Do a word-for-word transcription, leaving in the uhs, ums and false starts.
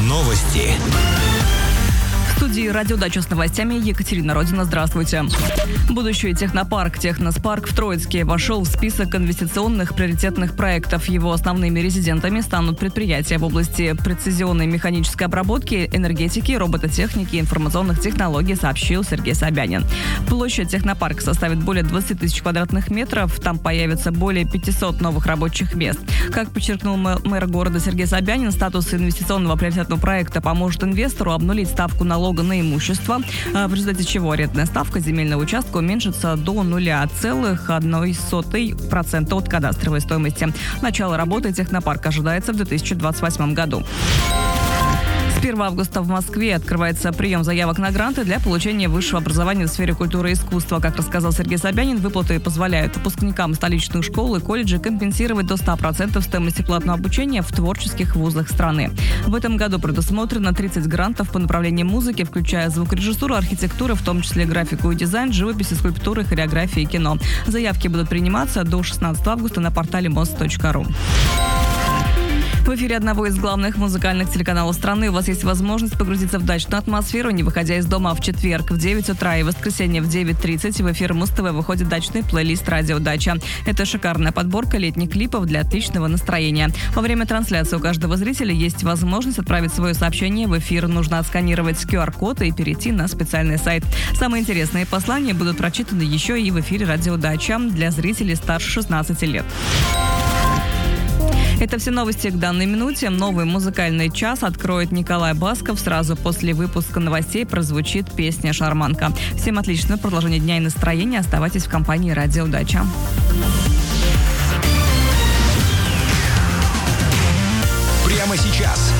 Новости. В студии «Радиодача» с новостями Екатерина Родина. Здравствуйте. Будущий технопарк «Техноспарк» в Троицке вошел в список инвестиционных приоритетных проектов. Его основными резидентами станут предприятия в области прецизионной механической обработки, энергетики, робототехники и информационных технологий, сообщил Сергей Собянин. Площадь технопарка составит более двадцать тысяч квадратных метров. Там появится более пятьсот новых рабочих мест. Как подчеркнул мэр города Сергей Собянин, статус инвестиционного приоритетного проекта поможет инвестору обнулить ставку налога на имущество, в результате чего арендная ставка земельного участка уменьшится до ноль целых одна сотая процента от кадастровой стоимости. Начало работы технопарка ожидается в две тысячи двадцать восьмом году. С первого августа в Москве открывается прием заявок на гранты для получения высшего образования в сфере культуры и искусства. Как рассказал Сергей Собянин, выплаты позволяют выпускникам столичных школ и колледжей компенсировать до ста процентов стоимости платного обучения в творческих вузах страны. В этом году предусмотрено тридцать грантов по направлениям музыки, включая звукорежиссуру, архитектуру, в том числе графику и дизайн, живопись, скульптуры, хореографии и кино. Заявки будут приниматься до шестнадцатого августа на портале мост точка ру. В эфире одного из главных музыкальных телеканалов страны у вас есть возможность погрузиться в дачную атмосферу, не выходя из дома. В четверг в девять утра и в воскресенье в девять тридцать в эфир Муз-ТВ выходит дачный плейлист «Радио Дача». Это шикарная подборка летних клипов для отличного настроения. Во время трансляции у каждого зрителя есть возможность отправить свое сообщение в эфир. Нужно отсканировать ку ар код и перейти на специальный сайт. Самые интересные послания будут прочитаны еще и в эфире «Радио Дача» для зрителей старше шестнадцати лет. Это все новости к данной минуте. Новый музыкальный час откроет Николай Басков. Сразу после выпуска новостей прозвучит песня «Шарманка». Всем отличного продолжения дня и настроения. Оставайтесь в компании «Радио Дача». Прямо сейчас